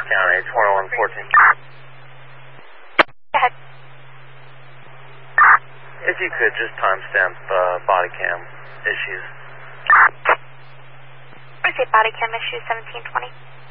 County, 2114. Go ahead. If you could, just timestamp body cam issues. What is it, body cam issue 1720?